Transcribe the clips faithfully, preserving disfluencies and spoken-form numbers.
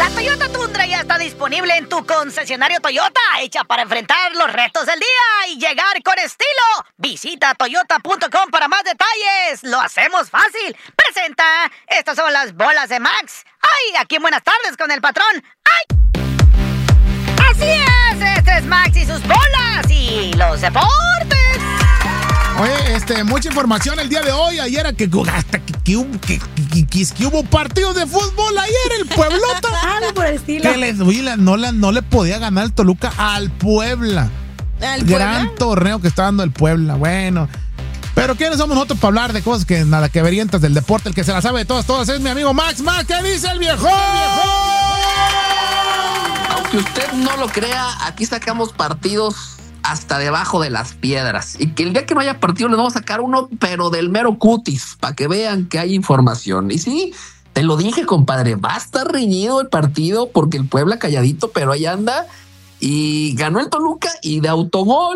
La Toyota Tundra ya está disponible en tu concesionario Toyota, hecha para enfrentar los retos del día y llegar con estilo. Visita toyota punto com para más detalles. Lo hacemos fácil. Presenta, estas son las bolas de Max. ¡Ay! Aquí en Buenas Tardes con el patrón. ¡Ay! Así es, este es Max y sus bolas y los deportes. Oye, este, mucha información el día de hoy. Ayer que, hasta que, que, que, que, que, que hubo partidos de fútbol ayer, el Pueblota. Algo por el estilo. Que le, oye, no, le, no le podía ganar el Toluca al Puebla. ¿Al Gran Puebla? torneo que está dando el Puebla. Bueno, pero ¿quiénes somos nosotros para hablar de cosas que nada que verientas del deporte? El que se la sabe de todas, todas es mi amigo Max. Max, ¿qué dice el viejo? Aunque usted no lo crea, aquí sacamos partidos hasta debajo de las piedras. Y que el día que no haya partido les vamos a sacar uno, pero del mero cutis, para que vean que hay información. Y sí, te lo dije, compadre, va a estar reñido el partido porque el Puebla calladito, pero ahí anda. Y ganó el Toluca y de autogol,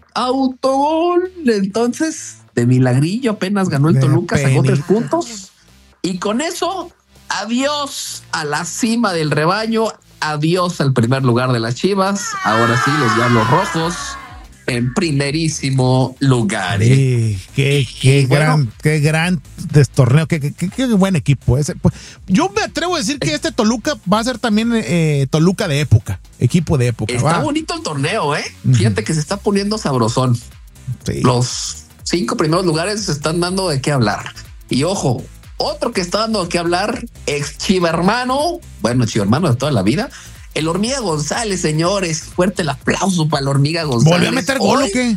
autogol. Entonces, de milagrillo apenas ganó el De Toluca, sacó penita. tres puntos. Y con eso, adiós a la cima del rebaño. Adiós al primer lugar de las Chivas. Ahora sí, los Diablos Rojos en primerísimo lugar. ¿eh? Sí, qué, qué Bueno. gran, qué gran torneo, qué, qué, qué, qué buen equipo ese. Pues, yo me atrevo a decir que este Toluca va a ser también eh, Toluca de época, equipo de época. Está va. bonito el torneo, ¿eh? Ujú. Fíjate que se está poniendo sabrosón. Sí. Los cinco primeros lugares se están dando de qué hablar. Y ojo, otro que está dando de qué hablar, ex Chiva hermano, bueno, Chiva hermano de toda la vida, el Hormiga González, señores. Fuerte el aplauso para el Hormiga González. ¿Volvió a meter gol Hoy- o qué?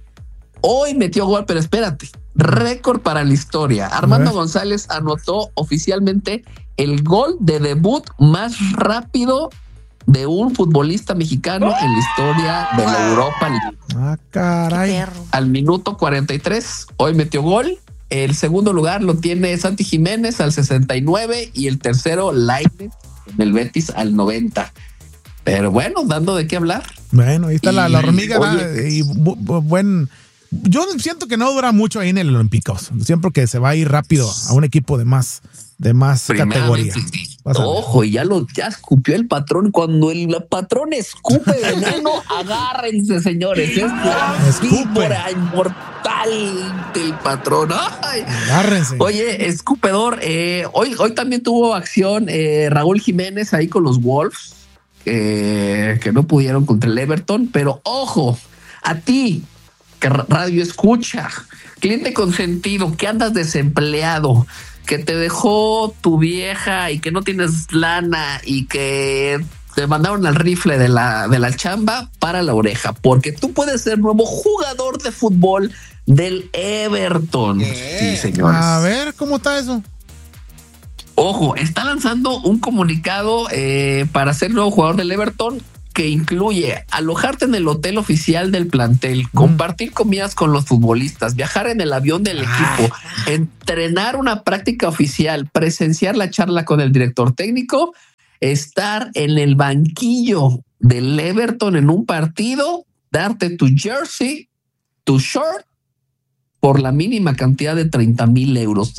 Hoy metió gol, pero espérate, récord para la historia. Armando ver. González anotó oficialmente el gol de debut más rápido de un futbolista mexicano en la historia de la Europa League. Ah, caray. Perro. Al minuto cuarenta y tres, hoy metió gol. El segundo lugar lo tiene Santi Jiménez al sesenta y nueve y el tercero Lainez del Betis al noventa. Pero bueno, dando de qué hablar. Bueno, ahí está la, la Y, hormiga. oye, da- y bu- bu- buen. Yo siento que no dura mucho ahí en el Olímpicos. Siempre que se va a ir rápido a un equipo de más, de más categoría. Primeramente, sí. Vas a ver. Ojo, y ya lo ya escupió el patrón. Cuando el patrón escupe veneno, agárrense, señores. Es la Escupe. víbora inmortal del patrón. Ay. Agárrense. Oye, escupedor, eh, hoy, hoy también tuvo acción eh, Raúl Jiménez ahí con los Wolves, eh, que no pudieron contra el Everton, pero ojo, a ti, que ra- radio escucha, cliente consentido, que andas desempleado, que te dejó tu vieja y que no tienes lana y que te mandaron al rifle de la, de la chamba, para la oreja, porque tú puedes ser nuevo jugador de fútbol del Everton. Sí, señores. A ver, ¿cómo está eso? Ojo, está lanzando un comunicado eh, para ser nuevo jugador del Everton que incluye alojarte en el hotel oficial del plantel, compartir comidas con los futbolistas, viajar en el avión del equipo, entrenar una práctica oficial, presenciar la charla con el director técnico, estar en el banquillo del Everton en un partido, darte tu jersey, tu short, por la mínima cantidad de treinta mil euros.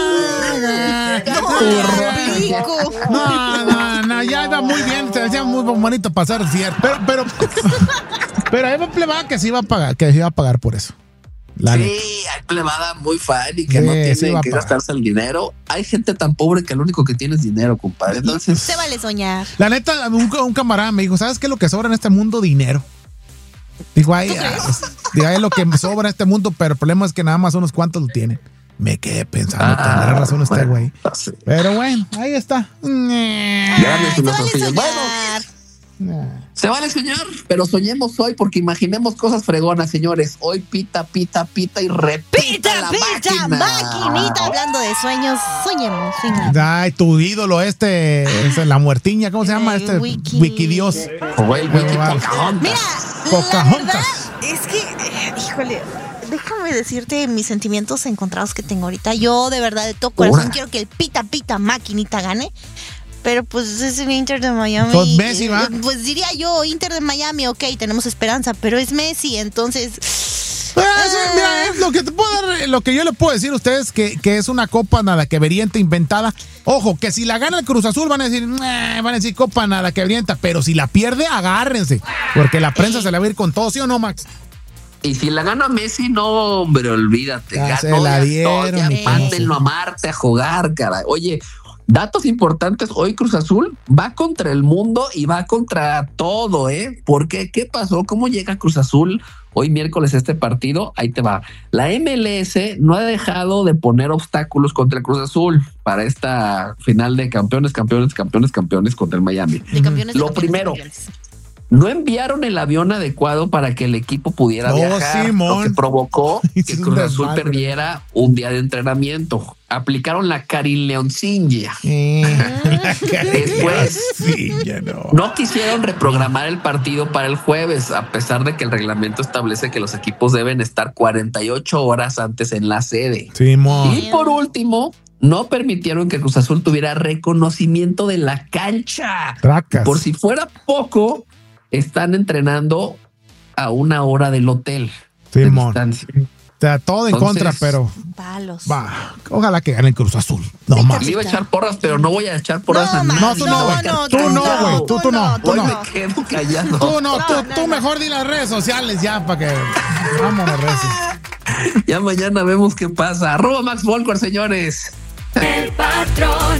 Ah, No, rico. no, no, no, ya iba muy bien, se decía muy bonito pasar cierto. Pero, pero, pero hay plebada que sí iba a pagar, que sí iba a pagar por eso. La Sí, neta. hay plebada muy fan y que Sí, no tiene sí va a que pagar. gastarse el dinero. Hay gente tan pobre que lo único que tiene es dinero, compadre. Entonces, Se vale soñar. La neta, un, un camarada me dijo, ¿sabes qué es lo que sobra en este mundo? Dinero. Digo, ahí, digo, ahí es lo que sobra en este mundo, pero el problema es que nada más unos cuantos lo tienen. Me quedé pensando, Ah, tendrá razón este bueno, güey. sí. Pero bueno, ahí está. Grandes Ay, se vale filosofías. Bueno, soñar. se vale soñar, pero soñemos hoy porque imaginemos cosas fregonas, señores. Hoy pita, pita, pita y repita Pita, la pita, máquina. maquinita. Hablando de sueños, soñemos. soñemos. Ay, tu ídolo este, es la muertiña, ¿cómo se llama? El Este Wiki. Wikidios. O el wiki Vale. Pocahontas. Mira, Pocahontas. la verdad es que, eh, híjole, déjame decirte mis sentimientos encontrados que tengo ahorita. Yo, de verdad, de todo corazón, Ahora. quiero que el pita, pita, maquinita gane. Pero pues es el Inter de Miami. Pues y, Messi, ¿va? eh, Pues diría yo, Inter de Miami, ok, tenemos esperanza, pero es Messi, entonces... Ah, ese Mira, es lo que te puedo dar, lo que yo le puedo decir a ustedes que, que es una copa nada que verienta inventada. Ojo, que si la gana el Cruz Azul van a decir, van a decir copa nada que verienta, pero si la pierde, agárrense, porque la prensa se la va a ir con todo, ¿sí o no, Max? Y si la gana Messi, no, hombre, olvídate. Ya ganó, se la ya dieron, todo, ya mi mándenlo a Marte a jugar, caray. Oye, datos importantes, hoy Cruz Azul va contra el mundo y va contra todo, ¿eh? ¿Por qué? ¿Qué pasó? ¿Cómo llega Cruz Azul hoy miércoles este partido? Ahí te va. La M L S no ha dejado de poner obstáculos contra el Cruz Azul para esta final de campeones, campeones, campeones, campeones contra el Miami. De campeones, de Lo campeones, primero, campeones. no enviaron el avión adecuado para que el equipo pudiera No, viajar, Simón. lo que provocó que Es un Cruz Azul desmadre. perdiera un día de entrenamiento. Aplicaron la carileoncilla. Después, sí, ya no. no quisieron reprogramar el partido para el jueves, a pesar de que el reglamento establece que los equipos deben estar cuarenta y ocho horas antes en la sede. Simón. Y por último, no permitieron que Cruz Azul tuviera reconocimiento de la cancha. Tracas. Por si fuera poco, están entrenando a una hora del hotel. de Simón. distancia. O sea, todo en Entonces, contra, pero Palos. va, ojalá que gane el Cruz Azul. No más. Le iba a echar porras, pero no voy a echar porras No, a man, nadie. No, tú no, güey. no, Tú tú no, no, güey. Tú, tú no. Tú Hoy no. me quedo callado. Tú no, No, tú, no, tú no. mejor di las redes sociales ya para que vámonos, reces. Ya mañana vemos qué pasa. Arroba Max Volcor, señores. El patrón.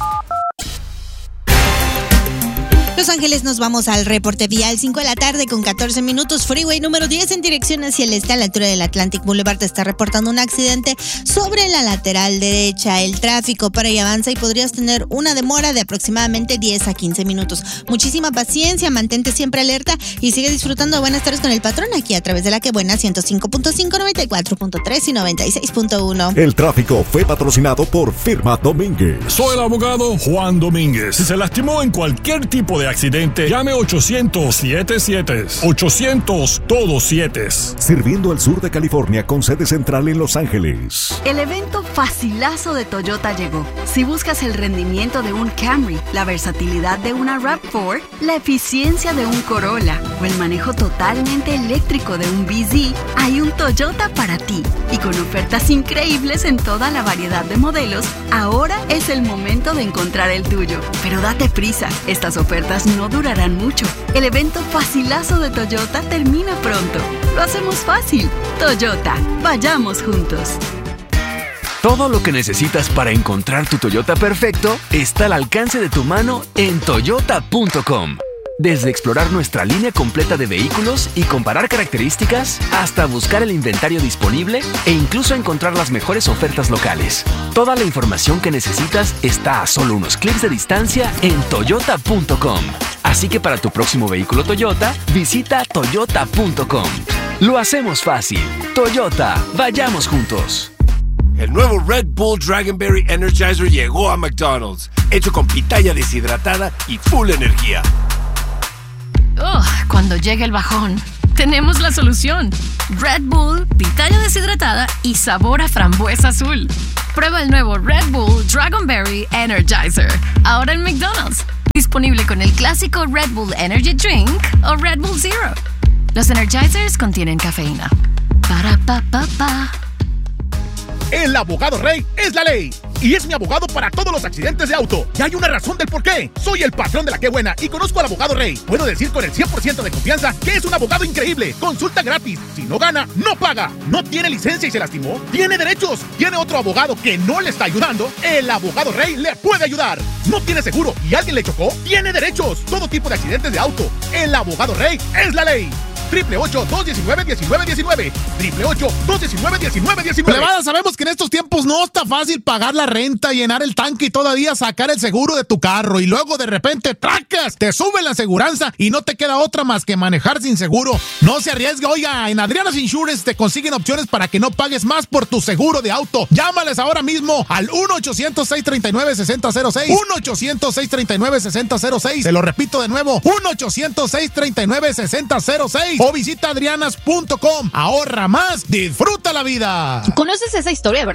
Los Ángeles, nos vamos al reporte vial, cinco de la tarde con catorce minutos. Freeway número diez en dirección hacia el este a la altura del Atlantic Boulevard está reportando un accidente sobre la lateral derecha. El tráfico para y avanza y podrías tener una demora de aproximadamente diez a quince minutos. Muchísima paciencia, mantente siempre alerta y sigue disfrutando de Buenas Tardes con el Patrón aquí a través de La Que Buena ciento cinco punto cinco, noventa y cuatro punto tres y noventa y seis punto uno. El tráfico fue patrocinado por Firma Domínguez. Soy el abogado Juan Domínguez. Si se lastimó en cualquier tipo de accidente, llame ochocientos siete siete. ochocientos todos siete. Sirviendo al sur de California con sede central en Los Ángeles. El evento facilazo de Toyota llegó. Si buscas el rendimiento de un Camry, la versatilidad de una RAV cuatro, la eficiencia de un Corolla o el manejo totalmente eléctrico de un B Z, hay un Toyota para ti. Y con ofertas increíbles en toda la variedad de modelos, ahora es el momento de encontrar el tuyo. Pero date prisa, estas ofertas no durarán mucho. El evento facilazo de Toyota termina pronto. Lo hacemos fácil. Toyota, vayamos juntos. Todo lo que necesitas para encontrar tu Toyota perfecto está al alcance de tu mano en toyota punto com. Desde explorar nuestra línea completa de vehículos y comparar características, hasta buscar el inventario disponible e incluso encontrar las mejores ofertas locales. Toda la información que necesitas está a solo unos clics de distancia en toyota punto com. Así que para tu próximo vehículo Toyota, visita toyota punto com. Lo hacemos fácil. Toyota, vayamos juntos. El nuevo Red Bull Dragonberry Energizer llegó a McDonald's, hecho con pitaya deshidratada y full energía. Oh, cuando llegue el bajón, tenemos la solución. Red Bull, pitaya deshidratada y sabor a frambuesa azul. Prueba el nuevo Red Bull Dragonberry Energizer, ahora en McDonald's. Disponible con el clásico Red Bull Energy Drink o Red Bull Zero. Los Energizers contienen cafeína. Para pa pa pa. El abogado Rey es la ley y es mi abogado para todos los accidentes de auto. Y hay una razón del por qué. Soy el patrón de La Que Buena y conozco al abogado Rey. Puedo decir con el cien por ciento de confianza que es un abogado increíble. Consulta gratis. Si no gana, no paga. No tiene licencia y se lastimó, tiene derechos. Tiene otro abogado que no le está ayudando. El abogado Rey le puede ayudar. No tiene seguro y alguien le chocó, tiene derechos. Todo tipo de accidentes de auto. El abogado Rey es la ley. Triple ocho, dos diecinueve, diecinueve diecinueve. Triple ocho, dos diecinueve, diecinueve diecinueve. Plebada, sabemos que en estos tiempos no está fácil pagar la renta, llenar el tanque y todavía sacar el seguro de tu carro. Y luego de repente, ¡tracas! Te sube la aseguranza y no te queda otra más que manejar sin seguro. No se arriesgue, oiga, en Adriana's Insurance te consiguen opciones para que no pagues más por tu seguro de auto. Llámales ahora mismo al uno ochocientos, seis treinta y nueve, sesenta cero seis. uno ochocientos, seis treinta y nueve, sesenta cero seis. Te lo repito de nuevo, uno ochocientos, seis treinta y nueve, sesenta cero seis. O visita adrianas punto com. Ahorra más, disfruta la vida. ¿Conoces esa historia, verdad?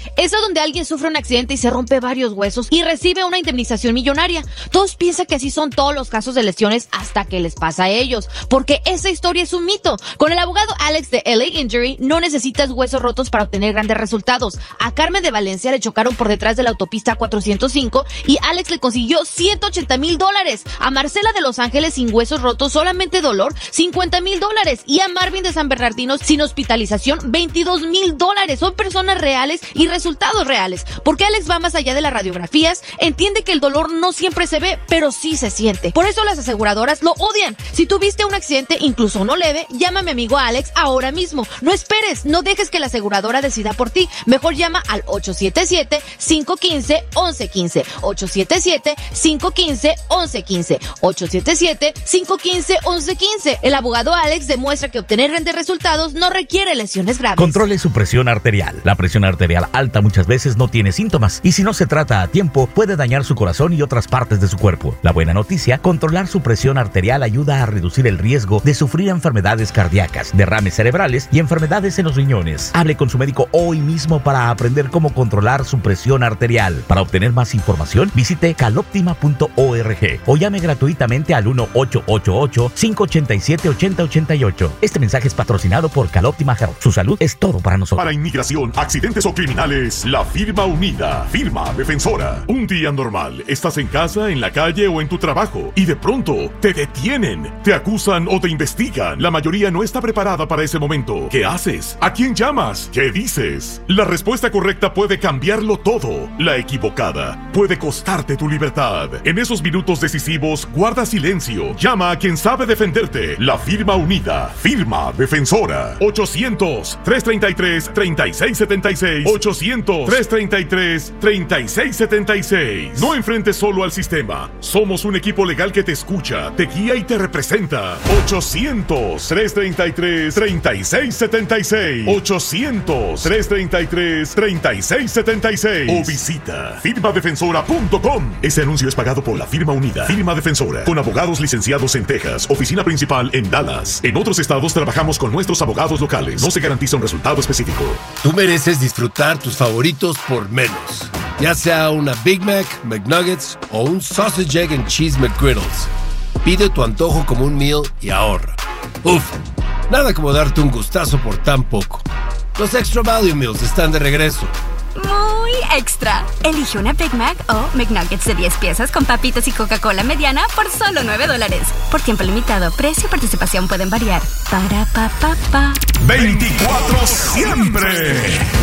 Eso donde alguien sufre un accidente y se rompe varios huesos y recibe una indemnización millonaria. Todos piensan que así son todos los casos de lesiones hasta que les pasa a ellos, porque esa historia es un mito. Con el abogado Alex de L A Injury no necesitas huesos rotos para obtener grandes resultados. A Carmen de Valencia le chocaron por detrás de la autopista cuatrocientos cinco y Alex le consiguió ciento ochenta mil dólares. A Marcela de Los Ángeles sin huesos rotos, solamente dolor, cincuenta mil dólares. Y a Marvin de San Bernardino sin hospitalización, veintidós mil dólares. Son personas reales y resultados reales. Porque Alex va más allá de las radiografías, entiende que el dolor no siempre se ve, pero sí se siente. Por eso las aseguradoras lo odian. Si tuviste un accidente, incluso uno leve, llama a mi amigo Alex ahora mismo. No esperes, no dejes que la aseguradora decida por ti. Mejor llama al ocho siete siete, cinco uno cinco, uno uno uno cinco. ocho siete siete, cinco uno cinco, uno uno uno cinco. ocho siete siete, cinco uno cinco, uno uno uno cinco. El abogado Alex demuestra que obtener grandes resultados no requiere lesiones graves. Controle su presión arterial. La presión arterial alta muchas veces no tiene síntomas y si no se trata a tiempo puede dañar su corazón y otras partes de su cuerpo. La buena noticia, controlar su presión arterial ayuda a reducir el riesgo de sufrir enfermedades cardíacas, derrames cerebrales y enfermedades en los riñones. Hable con su médico hoy mismo para aprender cómo controlar su presión arterial. Para obtener más información, visite caloptima punto org o llame gratuitamente al uno ocho ocho ocho, cinco ocho siete, ocho cero ocho ocho. Este mensaje es patrocinado por Caloptima Health. Su salud es todo para nosotros. Para inmigración, accidentes o criminales, la firma unida, firma defensora. Un día normal, estás en casa, en la calle o en tu trabajo y de pronto te detienen, te acusan o te investigan. La mayoría no está preparada para ese momento. ¿Qué haces? ¿A quién llamas? ¿Qué dices? La respuesta correcta puede cambiarlo todo. La equivocada puede costarte tu libertad. En esos minutos decisivos, guarda silencio. Llama a quien sabe defenderte. La firma unida, firma defensora. ochocientos, trescientos treinta y tres, treinta y seis setenta y seis. ochocientos, trescientos treinta y tres, treinta y seis setenta y seis. No enfrentes solo al sistema. Somos un equipo legal que te escucha, te guía y te representa. ochocientos, trescientos treinta y tres, treinta y seis setenta y seis. ochocientos, trescientos treinta y tres, treinta y seis setenta y seis. O visita firma defensora punto com. Este anuncio es pagado por la firma unida, firma defensora, con abogados licenciados en Texas, oficina principal en Dallas. En otros estados trabajamos con nuestros abogados locales. No se garantiza un resultado específico. Tú mereces disfrutar tus favoritos por menos. Ya sea una Big Mac, McNuggets o un Sausage, Egg and Cheese McGriddles. Pide tu antojo como un meal y ahorra. Uf, nada como darte un gustazo por tan poco. Los Extra Value Meals están de regreso. Muy extra. Elige una Big Mac o McNuggets de diez piezas con papitas y Coca-Cola mediana por solo nueve dólares. Por tiempo limitado, precio y participación pueden variar. Para pa pa pa. veinticuatro siempre.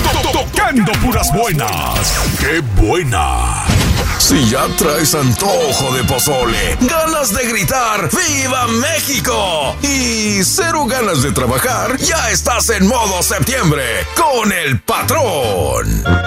Tocando puras buenas. ¡Qué buena! Si ya traes antojo de pozole, ganas de gritar ¡Viva México! Y cero ganas de trabajar, ya estás en modo septiembre con el patrón.